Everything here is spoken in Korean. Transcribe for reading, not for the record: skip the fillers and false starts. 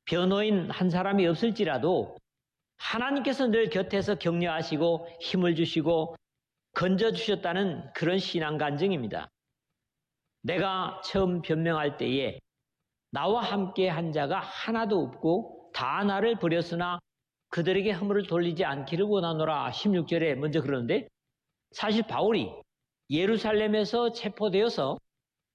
변호인 한 사람이 없을지라도 하나님께서 늘 곁에서 격려하시고 힘을 주시고 건져주셨다는 그런 신앙 간증입니다. 내가 처음 변명할 때에 나와 함께 한 자가 하나도 없고 다 나를 버렸으나 그들에게 허물을 돌리지 않기를 원하노라 16절에 먼저 그러는데, 사실 바울이 예루살렘에서 체포되어서